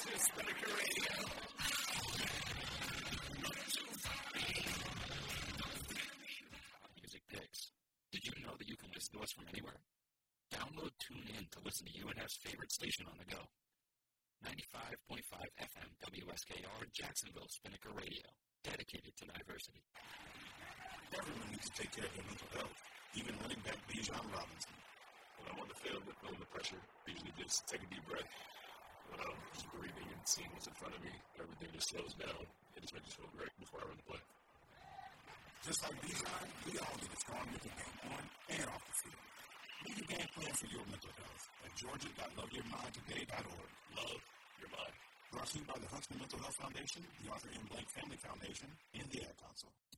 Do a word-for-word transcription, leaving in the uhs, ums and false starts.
Spinnaker Radio. Music picks. Did you know that you can listen to us from anywhere? Download TuneIn to listen to U N F's favorite station on the go. ninety-five point five F M W S K R Jacksonville Spinnaker Radio. Dedicated to diversity. Everyone needs to take care of their mental health, even running back Bijan Robinson. When I'm on the field with under pressure, I usually just take a deep breath. When I'm just breathing and seeing what's in front of me, everything just slows down. It just makes me feel great before I run the play. Just like Bijan, we all need a strong mental game on and off the field. Make a game plan for your mental health at georgia dot love your mind today dot org. Love your mind. Brought to you by the Huntsman Mental Health Foundation, the Arthur M. Blank Family Foundation, and the Ad Council.